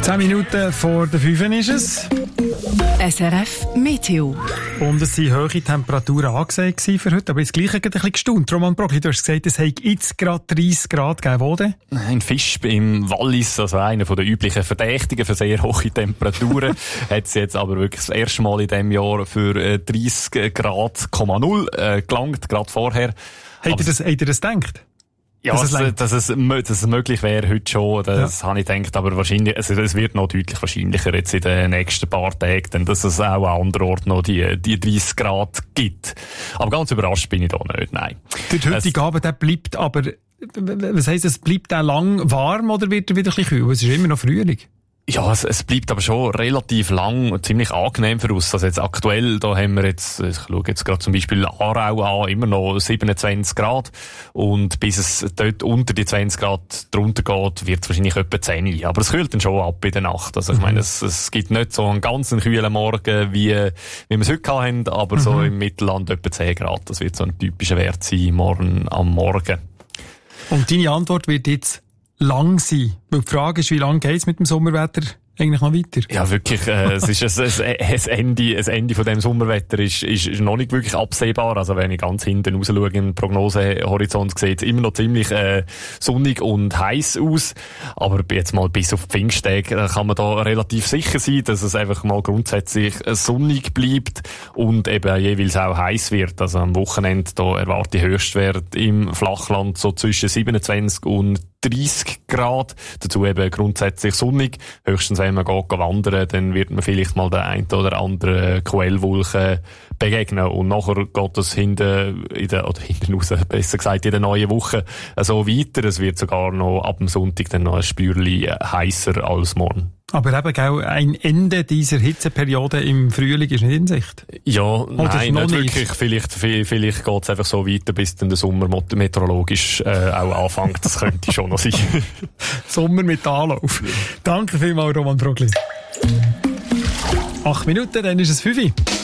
10 Minuten vor der 5 ist es. SRF Meteo. Und es waren hohe Temperaturen angesagt für heute, aber das Gleiche hat ein bisschen gestaunt. Roman Brogli, du hast gesagt, es hat jetzt gerade 30 Grad gegeben. Wo denn? Ein Fisch im Wallis, also einer der üblichen Verdächtigen für sehr hohe Temperaturen, hat es jetzt aber wirklich das erste Mal in diesem Jahr für 30 Grad,0 gelangt, gerade vorher. Habt ihr das gedacht? Ja, dass es möglich wäre heute schon, das habe ich gedacht, aber wahrscheinlich, es wird noch deutlich wahrscheinlicher jetzt in den nächsten paar Tagen, denn dass es auch an anderen Orten noch die 30 Grad gibt. Aber ganz überrascht bin ich da nicht, nein. Der heutige Abend, der bleibt aber, was heisst, es bleibt auch lang warm oder wird er wieder ein bisschen kühl? Es ist immer noch Frühling. Ja, es bleibt aber schon relativ lang ziemlich angenehm für uns. Also jetzt aktuell, da haben wir jetzt, ich schaue jetzt gerade zum Beispiel Aarau an, immer noch 27 Grad. Und bis es dort unter die 20 Grad drunter geht, wird es wahrscheinlich etwa 10. Aber es kühlt dann schon ab in der Nacht. Also ich meine, es gibt nicht so einen ganz kühlen Morgen, wie wir es heute hatten, aber so im Mittelland etwa 10 Grad. Das wird so ein typischer Wert sein, morgen am Morgen. Und deine Antwort wird jetzt lang sein. Weil die Frage ist, wie lange geht es mit dem Sommerwetter eigentlich noch weiter? Ja, wirklich, es ist das Ende von dem Sommerwetter ist noch nicht wirklich absehbar. Also wenn ich ganz hinten raus schaue im Prognosehorizont, sieht es immer noch ziemlich sonnig und heiß aus. Aber jetzt mal bis auf Pfingsttage kann man da relativ sicher sein, dass es einfach mal grundsätzlich sonnig bleibt und eben jeweils auch heiß wird. Also am Wochenende da erwarte ich Höchstwert im Flachland so zwischen 27 und 30 Grad. Dazu eben grundsätzlich sonnig. Höchstens wenn man geht wandern, dann wird man vielleicht mal der ein oder andere Quellwolke begegnen. Und nachher geht es hinten raus, besser gesagt, in der neuen Woche so weiter. Es wird sogar noch ab dem Sonntag dann noch ein Spürchen heißer als morgen. Aber eben auch ein Ende dieser Hitzeperiode im Frühling ist nicht in Sicht. Ja, nein, nicht wirklich. Vielleicht geht es einfach so weiter, bis dann der Sommer meteorologisch auch anfängt. Das könnte schon noch sein. Sommer mit Anlauf. Danke vielmals, Roman Brogli. 8 Minuten, dann ist es 5.